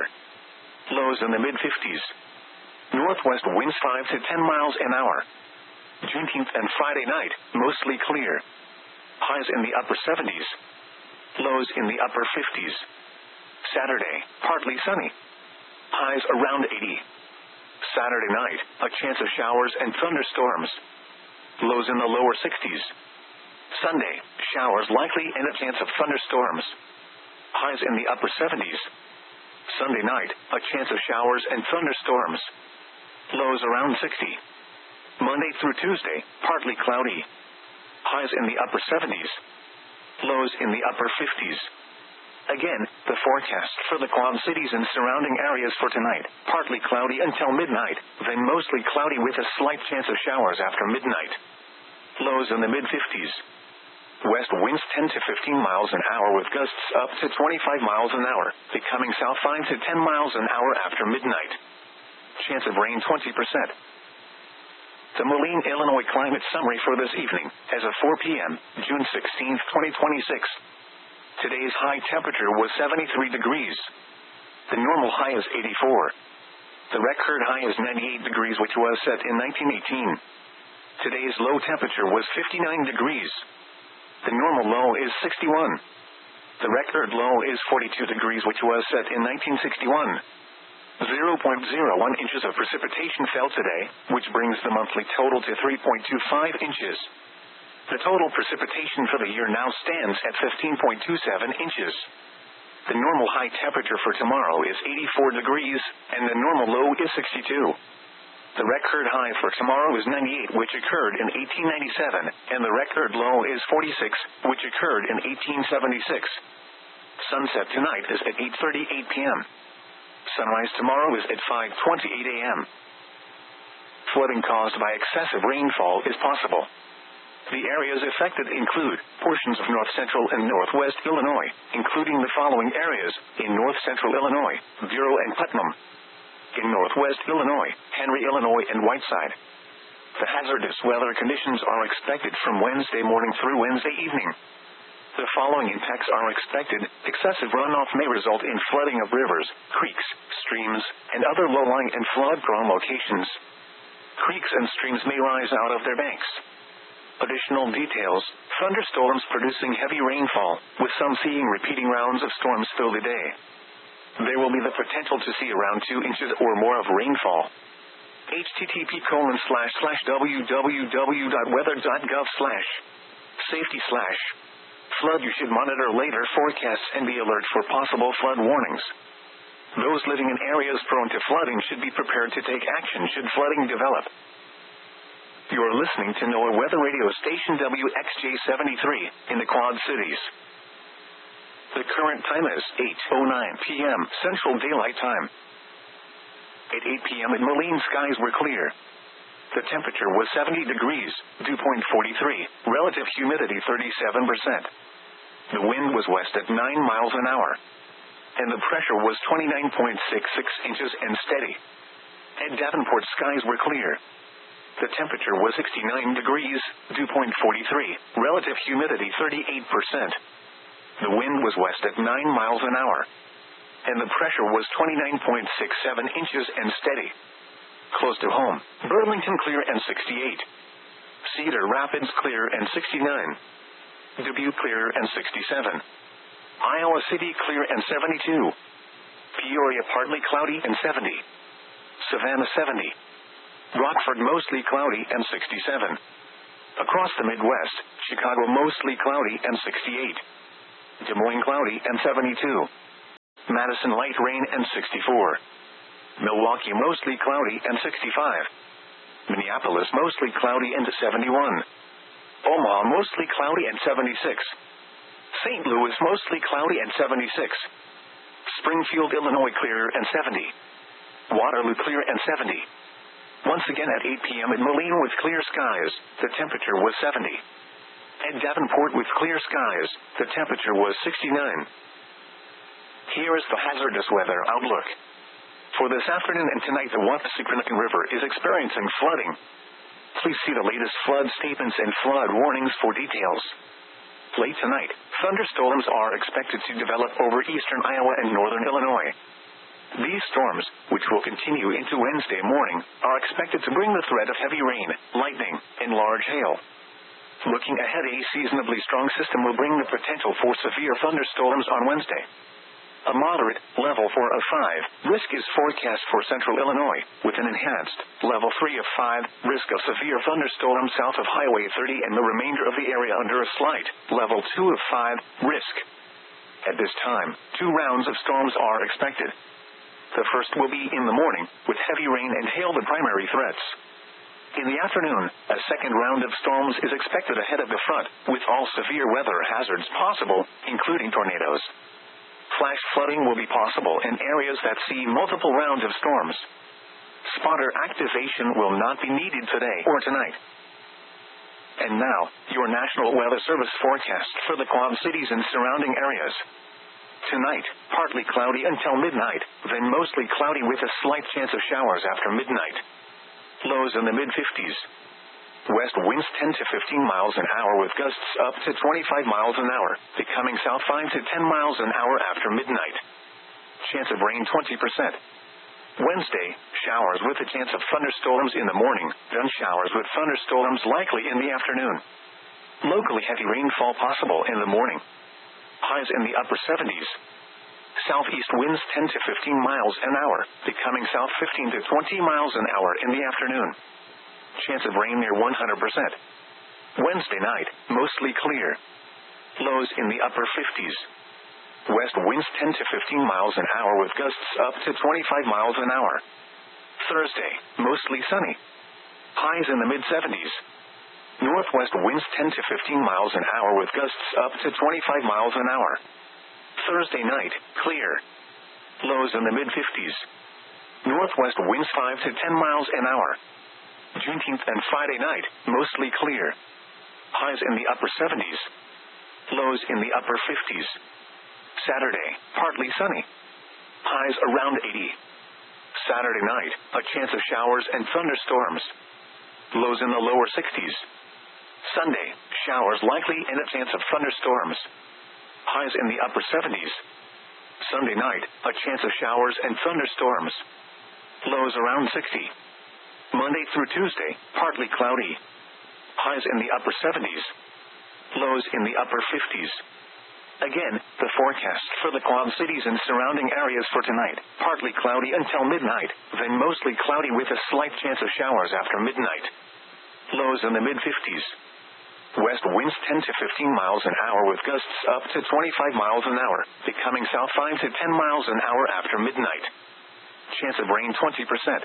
Lows in the mid fifties. Northwest winds five to ten miles an hour. Juneteenth and Friday night, mostly clear. Highs in the upper seventies. Lows in the upper fifties. Saturday, partly sunny. Highs around eighty. Saturday night, a chance of showers and thunderstorms. Lows in the lower sixties. Sunday, showers likely and a chance of thunderstorms. Highs in the upper seventies. Sunday night, a chance of showers and thunderstorms. Lows around sixty. Monday through Tuesday, partly cloudy. Highs in the upper seventies. Lows in the upper fifties. Again, the forecast for the Quad Cities and surrounding areas for tonight, partly cloudy until midnight, then mostly cloudy with a slight chance of showers after midnight. Lows in the mid fifties. West winds ten to fifteen miles an hour with gusts up to twenty-five miles an hour, becoming south five to ten miles an hour after midnight. Chance of rain twenty percent. The Moline, Illinois climate summary for this evening, as of four p.m., June sixteenth, twenty twenty-six. Today's high temperature was seventy-three degrees. The normal high is eighty-four. The record high is ninety-eight degrees, which was set in nineteen eighteen. Today's low temperature was fifty-nine degrees. The normal low is sixty-one. The record low is forty-two degrees, which was set in nineteen sixty-one. zero point zero one inches of precipitation fell today, which brings the monthly total to three point two five inches. The total precipitation for the year now stands at fifteen point two seven inches. The normal high temperature for tomorrow is eighty-four degrees, and the normal low is sixty-two. The record high for tomorrow is ninety-eight, which occurred in eighteen ninety-seven, and the record low is forty-six, which occurred in eighteen seventy-six. Sunset tonight is at eight thirty-eight p.m. Sunrise tomorrow is at five twenty-eight a.m. Flooding caused by excessive rainfall is possible. The areas affected include portions of north central and northwest Illinois, including the following areas: in north central Illinois, Bureau and Putnam; in northwest Illinois, Henry, Illinois, and Whiteside. The hazardous weather conditions are expected from Wednesday morning through Wednesday evening. The following impacts are expected: excessive runoff may result in flooding of rivers, creeks, streams, and other low-lying and flood-prone locations. Creeks and streams may rise out of their banks. Additional details: thunderstorms producing heavy rainfall, with some seeing repeating rounds of storms through the day. There will be the potential to see around two inches or more of rainfall. http colon slash slash www.weather.gov slash safety slash flood. You should monitor later forecasts and be alert for possible flood warnings. Those living in areas prone to flooding should be prepared to take action should flooding develop. You are listening to NOAA Weather Radio Station W X J seventy-three in the Quad Cities. The current time is eight oh nine p.m. Central Daylight Time. At eight p.m. in Moline, skies were clear. The temperature was seventy degrees, dew point forty-three, relative humidity thirty-seven percent. The wind was west at nine miles an hour. And the pressure was twenty-nine point six six inches and steady. At Davenport, skies were clear. The temperature was sixty-nine degrees, dew point forty-three, relative humidity thirty-eight percent. The wind was west at nine miles an hour. And the pressure was twenty-nine point six seven inches and steady. Close to home, Burlington clear and sixty-eight. Cedar Rapids clear and sixty-nine. Dubuque clear and sixty-seven. Iowa City clear and seventy-two. Peoria partly cloudy and seventy. Savannah seventy. Rockford mostly cloudy and sixty-seven. Across the Midwest, Chicago mostly cloudy and sixty-eight. Des Moines cloudy and seventy-two. Madison light rain and sixty-four. Milwaukee mostly cloudy and sixty-five. Minneapolis mostly cloudy and seventy-one. Omaha mostly cloudy and seventy-six. Saint Louis mostly cloudy and seventy-six. Springfield, Illinois clear and seventy. Waterloo clear and seventy. Once again at eight p.m. in Moline with clear skies, the temperature was seventy. At Davenport with clear skies, the temperature was sixty-nine. Here is the hazardous weather outlook. For this afternoon and tonight, the Wappasee-Quinnipiac River is experiencing flooding. Please see the latest flood statements and flood warnings for details. Late tonight, thunderstorms are expected to develop over eastern Iowa and northern Illinois. These storms, which will continue into Wednesday morning, are expected to bring the threat of heavy rain, lightning, and large hail. Looking ahead, a seasonably strong system will bring the potential for severe thunderstorms on Wednesday. A moderate, level four of five, risk is forecast for central Illinois, with an enhanced, level three of five, risk of severe thunderstorms south of Highway thirty and the remainder of the area under a slight, level two of five, risk. At this time, two rounds of storms are expected. The first will be in the morning, with heavy rain and hail the primary threats. In the afternoon, a second round of storms is expected ahead of the front, with all severe weather hazards possible, including tornadoes. Flash flooding will be possible in areas that see multiple rounds of storms. Spotter activation will not be needed today or tonight. And now, your National Weather Service forecast for the Quad Cities and surrounding areas. Tonight, partly cloudy until midnight, then mostly cloudy with a slight chance of showers after midnight. Lows in the mid-fifties. West winds ten to fifteen miles an hour with gusts up to twenty-five miles an hour, becoming south five to ten miles an hour after midnight. Chance of rain twenty percent. Wednesday, showers with a chance of thunderstorms in the morning, then showers with thunderstorms likely in the afternoon. Locally heavy rainfall possible in the morning. Highs in the upper seventies. Southeast winds ten to fifteen miles an hour, becoming south fifteen to twenty miles an hour in the afternoon. Chance of rain near one hundred percent. Wednesday night, mostly clear. Lows in the upper fifties. West winds ten to fifteen miles an hour with gusts up to twenty-five miles an hour. Thursday, mostly sunny. Highs in the mid-seventies. Northwest winds ten to fifteen miles an hour with gusts up to twenty-five miles an hour. Thursday night, clear. Lows in the mid-fifties. Northwest winds five to ten miles an hour. Juneteenth and Friday night, mostly clear. Highs in the upper seventies. Lows in the upper fifties. Saturday, partly sunny. Highs around eighty. Saturday night, a chance of showers and thunderstorms. Lows in the lower sixties. Sunday, showers likely and a chance of thunderstorms. Highs in the upper seventies. Sunday night, a chance of showers and thunderstorms. Lows around sixty. Monday through Tuesday, partly cloudy. Highs in the upper seventies. Lows in the upper fifties. Again, the forecast for the Quad Cities and surrounding areas for tonight, partly cloudy until midnight, then mostly cloudy with a slight chance of showers after midnight. Lows in the mid-fifties. West winds ten to fifteen miles an hour with gusts up to twenty-five miles an hour, becoming south five to ten miles an hour after midnight. Chance of rain twenty percent.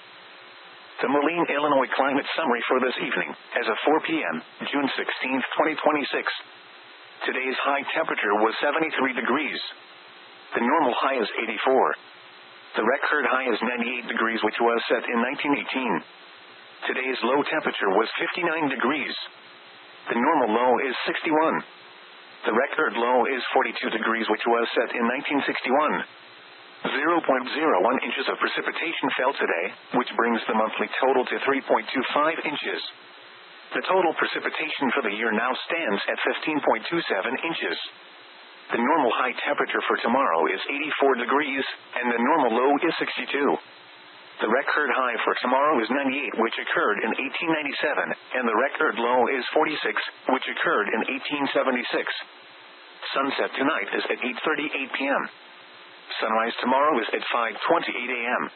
The Moline, Illinois climate summary for this evening, as of four p.m., June sixteenth, twenty twenty-six. Today's high temperature was seventy-three degrees. The normal high is eighty-four. The record high is ninety-eight degrees, which was set in nineteen eighteen. Today's low temperature was fifty-nine degrees. The normal low is sixty-one. The record low is forty-two degrees, which was set in nineteen sixty-one. zero point zero one inches of precipitation fell today, which brings the monthly total to three point two five inches. The total precipitation for the year now stands at fifteen point two seven inches. The normal high temperature for tomorrow is eighty-four degrees, and the normal low is sixty-two. The record high for tomorrow is ninety-eight, which occurred in eighteen ninety-seven, and the record low is forty-six, which occurred in eighteen seventy-six. Sunset tonight is at eight thirty-eight p.m. Sunrise tomorrow is at five twenty-eight a m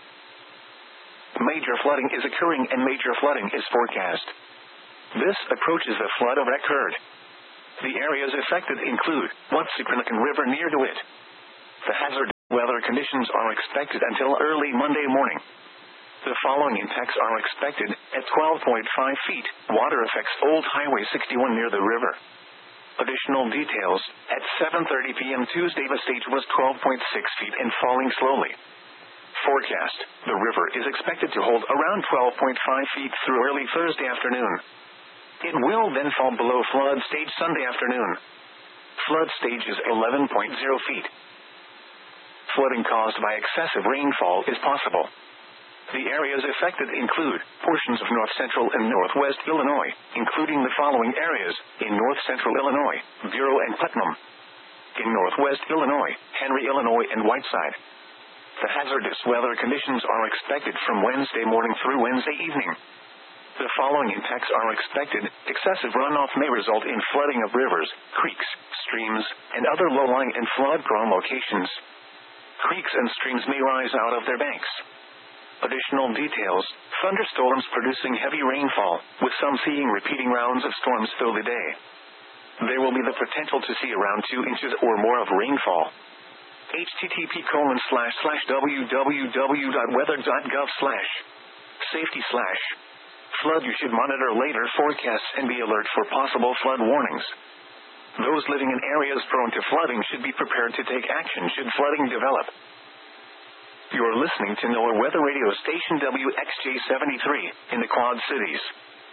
Major flooding is occurring and major flooding is forecast. This approaches the flood of record. The areas affected include Watsupinican River near DeWitt. The hazard weather conditions are expected until early Monday morning. The following impacts are expected at twelve point five feet. Water affects Old Highway sixty-one near the river. Additional details, at seven thirty p m Tuesday the stage was twelve point six feet and falling slowly. Forecast, the river is expected to hold around twelve point five feet through early Thursday afternoon. It will then fall below flood stage Sunday afternoon. Flood stage is eleven point zero feet. Flooding caused by excessive rainfall is possible. The areas affected include portions of north central and northwest Illinois, including the following areas: in north central Illinois, Bureau and Putnam; in northwest Illinois, Henry, Illinois, and Whiteside. The hazardous weather conditions are expected from Wednesday morning through Wednesday evening. The following impacts are expected: excessive runoff may result in flooding of rivers, creeks, streams, and other low-lying and flood-prone locations. Creeks and streams may rise out of their banks. Additional details, thunderstorms producing heavy rainfall, with some seeing repeating rounds of storms through the day. There will be the potential to see around two inches or more of rainfall. http colon slash slash www dot weather dot gov slash safety slash flood. You should monitor later forecasts and be alert for possible flood warnings. Those living in areas prone to flooding should be prepared to take action should flooding develop. You are listening to NOAA Weather Radio Station W X J seventy-three in the Quad Cities.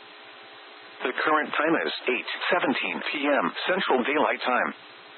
The current time is eight seventeen p m Central Daylight Time.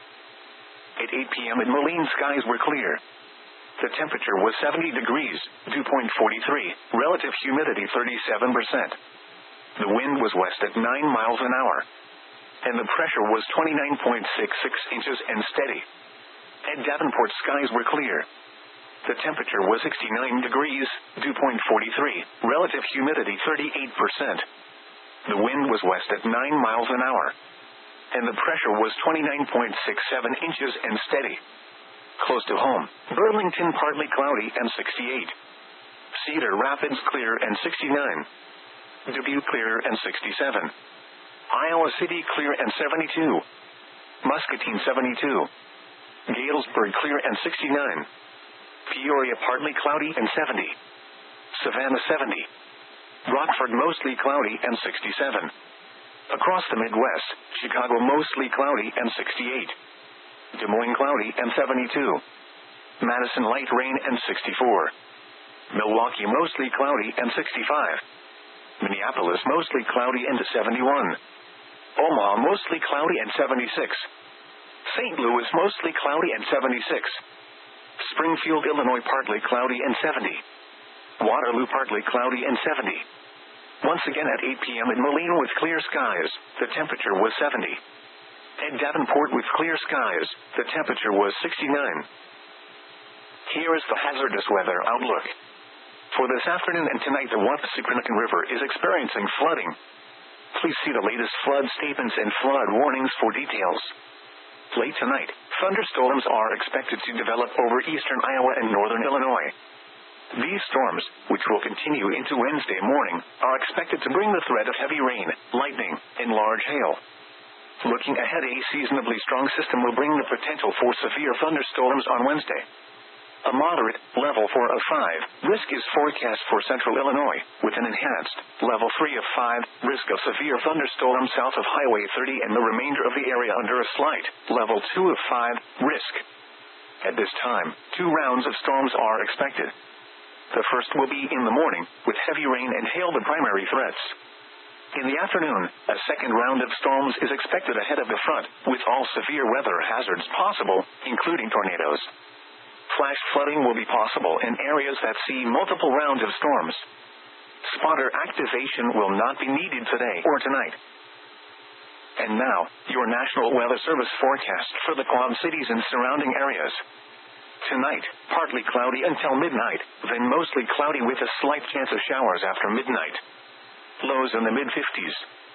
At eight p m in Moline, skies were clear. The temperature was seventy degrees, dew point forty-three, relative humidity thirty-seven percent. The wind was west at nine miles an hour. And the pressure was twenty-nine point six six inches and steady. At Davenport, skies were clear. The temperature was sixty-nine degrees, dew point forty-three, relative humidity thirty-eight percent. The wind was west at nine miles an hour. And the pressure was twenty-nine point six seven inches and steady. Close to home, Burlington partly cloudy and sixty-eight. Cedar Rapids clear and sixty-nine. Dubuque clear and sixty-seven. Iowa City clear and seventy-two. Muscatine seventy-two. Galesburg clear and sixty-nine. Peoria partly cloudy and seventy. Savannah seventy. Rockford mostly cloudy and sixty-seven. Across the Midwest, Chicago mostly cloudy and sixty-eight. Des Moines cloudy and seventy-two. Madison light rain and sixty-four. Milwaukee mostly cloudy and sixty-five. Minneapolis mostly cloudy and seventy-one. Omaha mostly cloudy and seventy-six. Saint Louis mostly cloudy and seventy-six. Springfield, Illinois partly cloudy and seventy. Waterloo partly cloudy and seventy. Once again at eight p m in Moline with clear skies, the temperature was seventy. At Davenport with clear skies, the temperature was sixty-nine. Here is the hazardous weather outlook. For this afternoon and tonight, the Watsupinican River is experiencing flooding. Please see the latest flood statements and flood warnings for details. Late tonight, thunderstorms are expected to develop over eastern Iowa and northern Illinois. These storms, which will continue into Wednesday morning, are expected to bring the threat of heavy rain, lightning, and large hail. Looking ahead, a seasonably strong system will bring the potential for severe thunderstorms on Wednesday. A moderate, level four of five, risk is forecast for central Illinois, with an enhanced, level three of five, risk of severe thunderstorms south of Highway thirty and the remainder of the area under a slight, level two of five, risk. At this time, two rounds of storms are expected. The first will be in the morning, with heavy rain and hail the primary threats. In the afternoon, a second round of storms is expected ahead of the front, with all severe weather hazards possible, including tornadoes. Flash flooding will be possible in areas that see multiple rounds of storms. Spotter activation will not be needed today or tonight. And now, your National Weather Service forecast for the Quad Cities and surrounding areas. Tonight, partly cloudy until midnight, then mostly cloudy with a slight chance of showers after midnight. Lows in the mid fifties.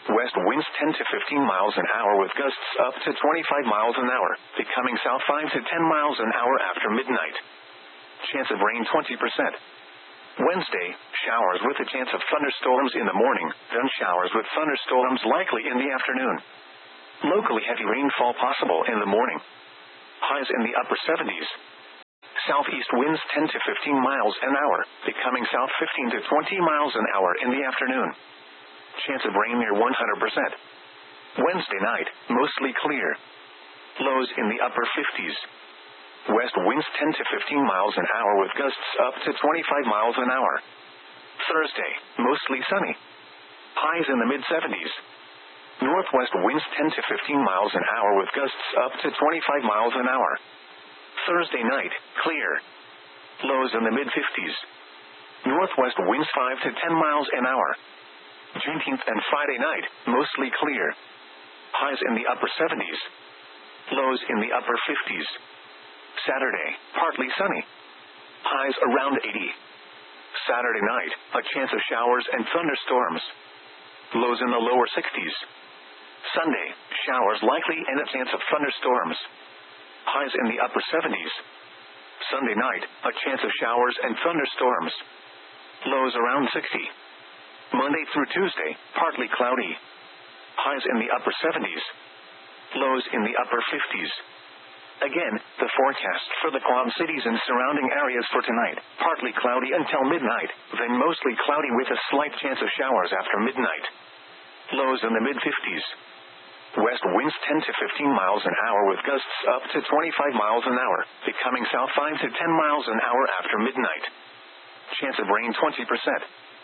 West winds ten to fifteen miles an hour with gusts up to twenty-five miles an hour, becoming south five to ten miles an hour after midnight. Chance of rain twenty percent. Wednesday, showers with a chance of thunderstorms in the morning, then showers with thunderstorms likely in the afternoon. Locally heavy rainfall possible in the morning. Highs in the upper seventies. Southeast winds ten to fifteen miles an hour, becoming south fifteen to twenty miles an hour in the afternoon. Chance of rain near one hundred percent. Wednesday night, mostly clear. Lows in the upper fifties. West winds ten to fifteen miles an hour with gusts up to twenty-five miles an hour. Thursday, mostly sunny. Highs in the mid seventies. Northwest winds ten to fifteen miles an hour with gusts up to twenty-five miles an hour. Thursday night, clear. Lows in the mid fifties. Northwest winds five to ten miles an hour. Juneteenth and Friday night, mostly clear. Highs in the upper seventies. Lows in the upper fifties. Saturday, partly sunny. Highs around eighty. Saturday night, a chance of showers and thunderstorms. Lows in the lower sixties. Sunday, showers likely and a chance of thunderstorms. Highs in the upper seventies. Sunday night, a chance of showers and thunderstorms. Lows around sixty. Monday through Tuesday, partly cloudy. Highs in the upper seventies. Lows in the upper fifties. Again, the forecast for the Quad Cities and surrounding areas for tonight, partly cloudy until midnight, then mostly cloudy with a slight chance of showers after midnight. Lows in the mid fifties. West winds ten to fifteen miles an hour with gusts up to twenty-five miles an hour, becoming south five to ten miles an hour after midnight. Chance of rain twenty percent.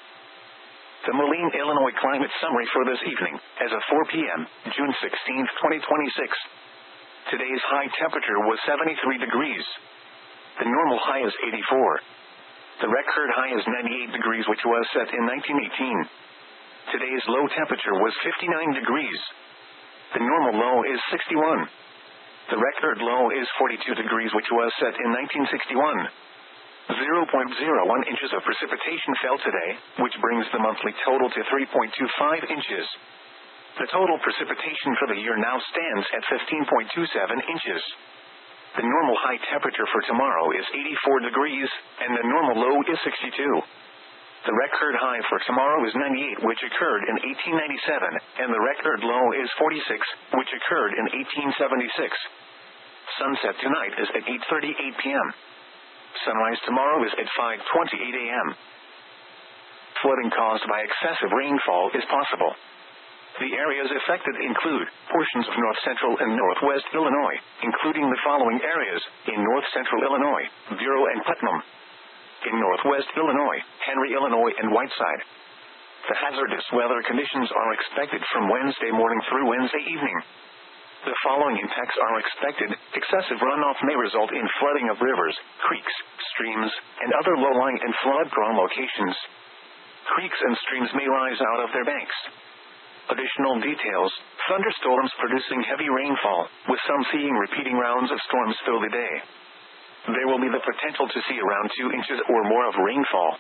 The Moline, Illinois climate summary for this evening, as of four p.m., June sixteenth, twenty twenty-six. Today's high temperature was seventy-three degrees. The normal high is eighty-four. The record high is ninety-eight degrees, which was set in nineteen eighteen. Today's low temperature was fifty-nine degrees. The normal low is sixty-one. The record low is forty-two degrees, which was set in nineteen sixty-one. zero point zero one inches of precipitation fell today, which brings the monthly total to three point two five inches. The total precipitation for the year now stands at fifteen point two seven inches. The normal high temperature for tomorrow is eighty-four degrees, and the normal low is sixty-two. The record high for tomorrow is ninety-eight, which occurred in eighteen ninety-seven, and the record low is forty-six, which occurred in eighteen seventy-six. Sunset tonight is at eight thirty-eight p.m. Sunrise tomorrow is at five twenty-eight a.m. Flooding caused by excessive rainfall is possible. The areas affected include portions of north central and northwest Illinois, including the following areas: in north central Illinois, Bureau and Putnam; in northwest Illinois, Henry, Illinois, and Whiteside. The hazardous weather conditions are expected from Wednesday morning through Wednesday evening. The following impacts are expected: excessive runoff may result in flooding of rivers, creeks, streams, and other low-lying and flood-prone locations. Creeks and streams may rise out of their banks. Additional details: thunderstorms producing heavy rainfall, with some seeing repeating rounds of storms through the day. There will be the potential to see around two inches or more of rainfall.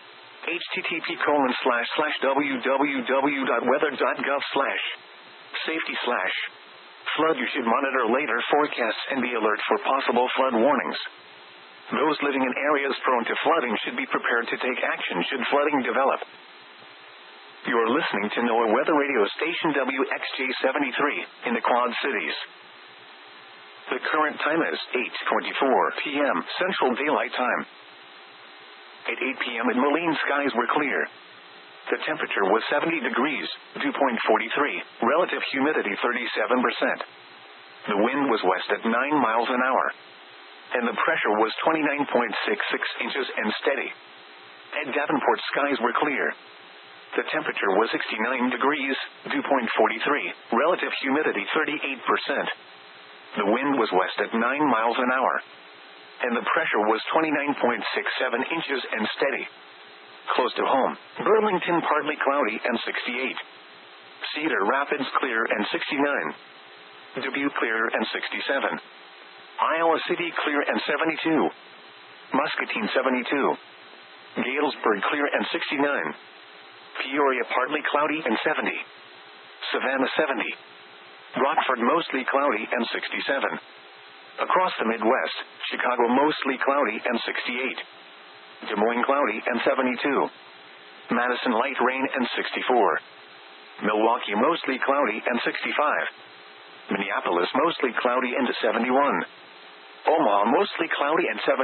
http colon slash slash www dot weather dot gov slash safety slash flood. You should monitor later forecasts and be alert for possible flood warnings. Those living in areas prone to flooding should be prepared to take action should flooding develop. You are listening to NOAA Weather Radio Station W X J seventy-three in the Quad Cities. The current time is eight twenty-four p.m. Central Daylight Time. At eight p.m. in Moline, skies were clear. The temperature was seventy degrees, dew point forty-three, relative humidity thirty-seven percent. The wind was west at nine miles an hour. And the pressure was twenty-nine point six six inches and steady. At Davenport, skies were clear. The temperature was sixty-nine degrees, dew point forty-three, relative humidity thirty-eight percent. The wind was west at nine miles an hour. And the pressure was twenty-nine point six seven inches and steady. Close to home, Burlington partly cloudy and sixty-eight. Cedar Rapids clear and sixty-nine. Dubuque clear and sixty-seven. Iowa City clear and seventy-two. Muscatine seventy-two. Galesburg clear and sixty-nine. Peoria partly cloudy and seventy. Savannah seventy. Rockford mostly cloudy and sixty-seven. Across the Midwest, Chicago mostly cloudy and sixty-eight. Des Moines cloudy and seventy-two. Madison light rain and sixty-four. Milwaukee mostly cloudy and sixty-five. Minneapolis mostly cloudy and seventy-one. Omaha mostly cloudy and seventy.